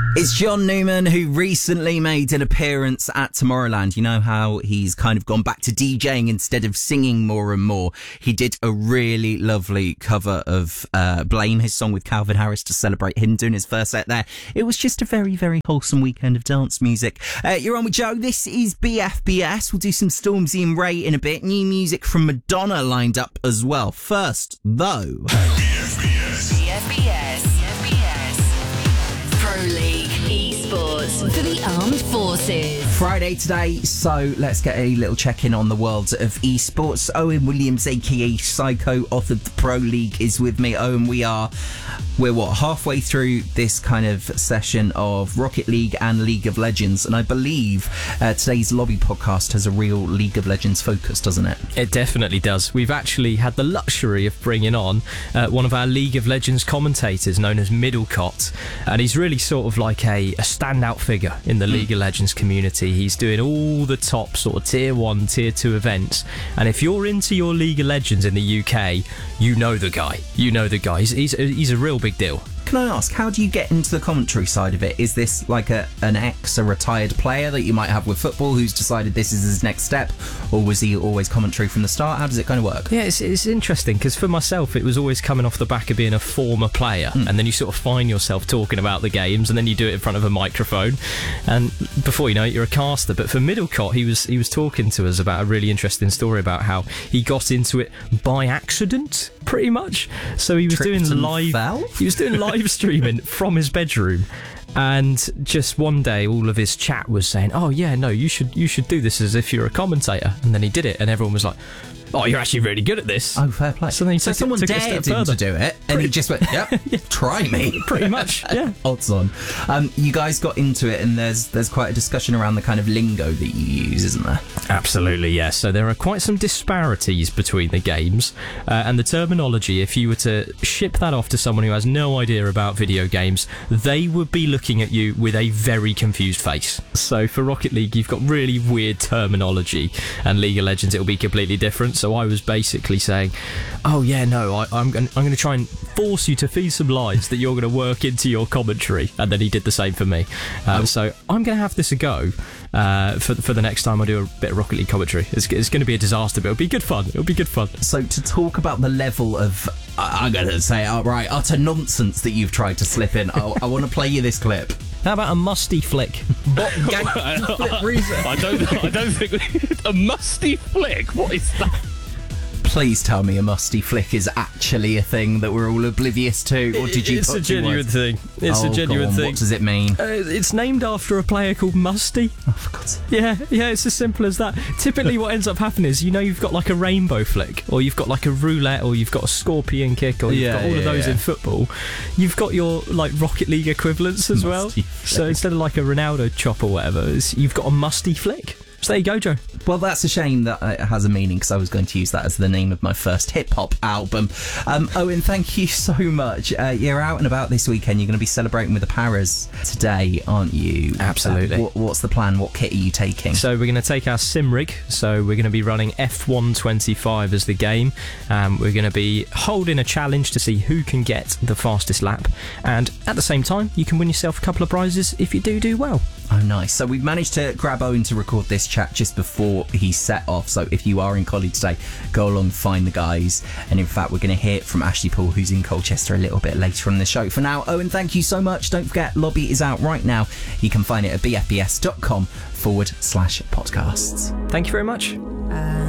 It's John Newman, who recently made an appearance at Tomorrowland. You know how he's kind of gone back to DJing instead of singing more and more. He did a really lovely cover of Blame, his song with Calvin Harris, to celebrate him doing his first set there. It was just a very, very wholesome weekend of dance music. You're on with Joe. This is BFBS. We'll do some Stormzy and Ray in a bit. New music from Madonna lined up as well. First, though... BFBS. Pro League Esports for the Armed Forces. Friday today, so let's get a little check-in on the world of esports. Owen Williams, aka Psycho, author of the Pro League, is with me. Owen, we're halfway through this kind of session of Rocket League and League of Legends, and I believe today's Lobby podcast has a real League of Legends focus, doesn't it? It definitely does. We've actually had the luxury of bringing on one of our League of Legends commentators known as Middlecott, and he's really sort of like a standout figure in the League of Legends community. He's doing all the top sort of tier 1, tier 2 events, and if you're into your League of Legends in the UK, you know the guy. He's a real big deal. Can I ask, how do you get into the commentary side of it? Is this like a retired player that you might have with football who's decided this is his next step, or was he always commentary from the start? How does it kind of work? Yeah, it's interesting, because for myself it was always coming off the back of being a former player, and then you sort of find yourself talking about the games, and then you do it in front of a microphone, and before you know it, you're a caster. But for Middlecott, he was talking to us about a really interesting story about how he got into it by accident, pretty much. So he was doing live streaming from his bedroom, and just one day all of his chat was saying, oh yeah, no, you should do this as if you're a commentator, and then he did it and everyone was like, oh, you're actually really good at this. Oh, fair play. So then someone dared him to do it, and he just went, yep, try me. Pretty much, yeah. Odds on. You guys got into it, and there's quite a discussion around the kind of lingo that you use, isn't there? Absolutely, yes. So there are quite some disparities between the games, and the terminology, if you were to ship that off to someone who has no idea about video games, they would be looking at you with a very confused face. So for Rocket League, you've got really weird terminology, and League of Legends, it'll be completely different. So I was basically saying, oh yeah, no, I'm going to try and force you to feed some lines that you're going to work into your commentary. And then he did the same for me. So I'm going to have this a go for the next time I do a bit of Rocket League commentary. It's going to be a disaster, but it'll be good fun. So to talk about the level of, I'm going to say outright, utter nonsense that you've tried to slip in, I want to play you this clip. How about a musty flick? I don't think a musty flick. What is that? Please tell me a musty flick is actually a thing that we're all oblivious to, or did you? It's a genuine thing. It's a genuine thing. What does it mean? It's named after a player called Musty. Oh, for God's sake. Yeah, it's as simple as that. Typically what ends up happening is, you've got like a rainbow flick, or you've got like a roulette, or you've got a scorpion kick, or you've got all of those in football. You've got your like Rocket League equivalents as well. So instead of like a Ronaldo chop or whatever, you've got a musty flick. So there you go, Joe. Well, that's a shame that it has a meaning, because I was going to use that as the name of my first hip-hop album. Owen, thank you so much. You're out and about this weekend. You're going to be celebrating with the Paras today, aren't you? Absolutely. What's the plan? What kit are you taking? So we're going to take our sim rig. So we're going to be running F125 as the game. We're going to be holding a challenge to see who can get the fastest lap. And at the same time, you can win yourself a couple of prizes if you do well. Oh, nice. So we've managed to grab Owen to record this chat just before he set off. So if you are in Collie today, go along, find the guys. And in fact, we're going to hear from Ashley Paul, who's in Colchester, a little bit later on in the show. For now, Owen, thank you so much. Don't forget, Lobby is out right now. You can find it at bfbs.com/podcasts. Thank you very much.